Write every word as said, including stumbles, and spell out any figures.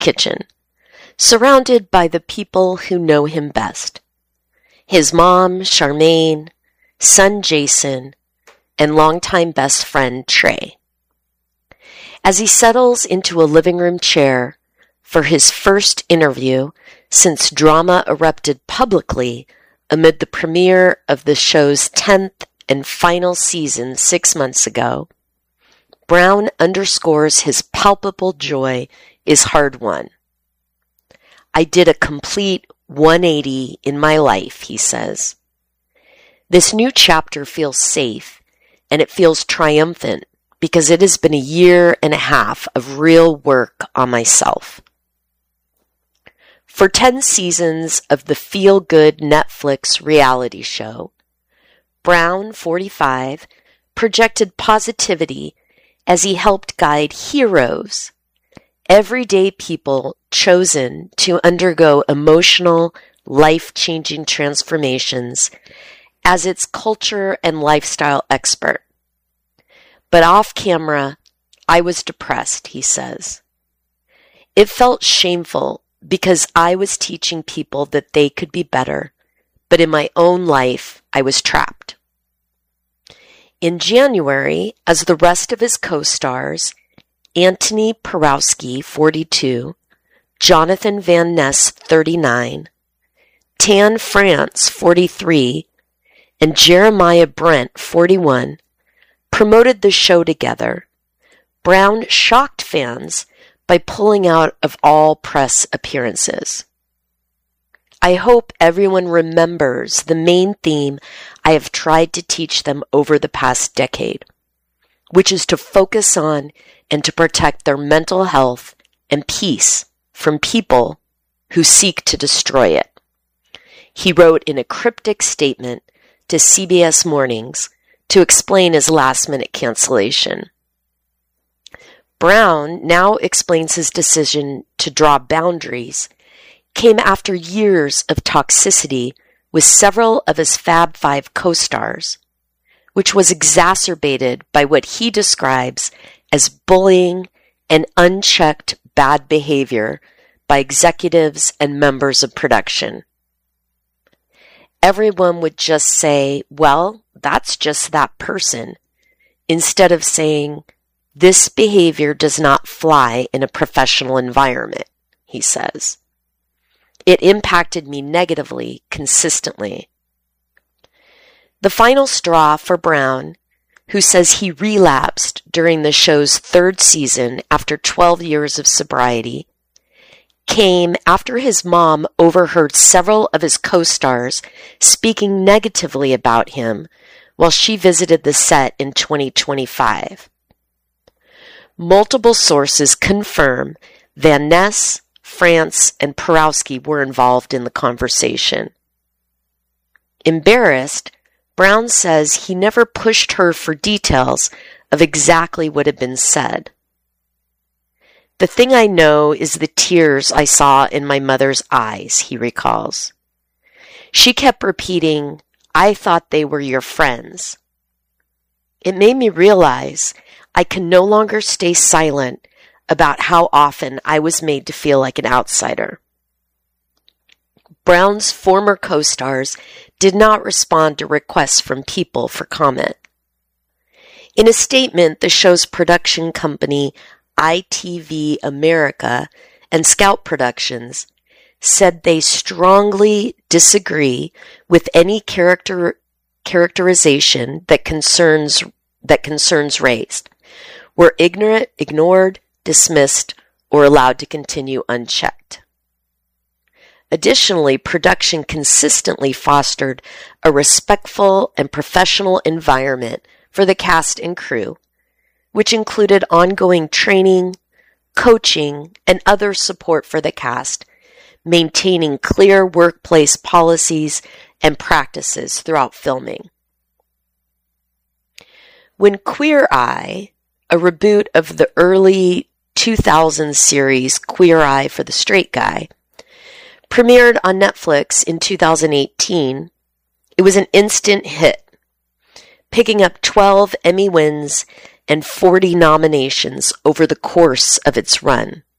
kitchen, surrounded by the people who know him best. His mom, Charmaine, son Jason, and longtime best friend Trey. As he settles into a living room chair for his first interview since drama erupted publicly amid the premiere of the show's tenth and final season six months ago, Brown underscores his palpable joy is hard-won. I did a complete one eighty in my life, he says. This new chapter feels safe, and it feels triumphant because it has been a year and a half of real work on myself. For ten seasons of the feel-good Netflix reality show, Brown, forty-five, projected positivity as he helped guide heroes, everyday people chosen to undergo emotional, life-changing transformations as its culture and lifestyle expert. But off camera, I was depressed, he says. It felt shameful because I was teaching people that they could be better, but in my own life, I was trapped. In January, as the rest of his co-stars, Anthony Porowski, forty-two, Jonathan Van Ness, thirty-nine, Tan France, forty-three, and Jeremiah Brent, forty-one, promoted the show together, Brown shocked fans by pulling out of all press appearances. I hope everyone remembers the main theme I have tried to teach them over the past decade, which is to focus on and to protect their mental health and peace from people who seek to destroy it. He wrote in a cryptic statement to C B S Mornings to explain his last-minute cancellation. Brown now explains his decision to draw boundaries came after years of toxicity with several of his Fab Five co-stars, which was exacerbated by what he describes as bullying and unchecked bad behavior by executives and members of production. Everyone would just say, well, that's just that person, instead of saying, this behavior does not fly in a professional environment, he says. It impacted me negatively, consistently. The final straw for Brown, who says he relapsed during the show's third season after twelve years of sobriety, came after his mom overheard several of his co-stars speaking negatively about him while she visited the set in twenty twenty-five. Multiple sources confirm Van Ness, France, and Porowski were involved in the conversation. Embarrassed, Brown says he never pushed her for details of exactly what had been said. The thing I know is the tears I saw in my mother's eyes, he recalls. She kept repeating, I thought they were your friends. It made me realize I can no longer stay silent about how often I was made to feel like an outsider. Brown's former co-stars did not respond to requests from people for comment. In a statement, the show's production company, I T V America and Scout Productions, said they strongly disagree with any character characterization that concerns that concerns race, were ignorant, ignored, dismissed, or allowed to continue unchecked. Additionally, production consistently fostered a respectful and professional environment for the cast and crew, which included ongoing training, coaching, and other support for the cast, maintaining clear workplace policies and practices throughout filming. When Queer Eye, a reboot of the early two thousands series Queer Eye for the Straight Guy, premiered on Netflix in two thousand eighteen, it was an instant hit, picking up twelve Emmy wins and forty nominations over the course of its run.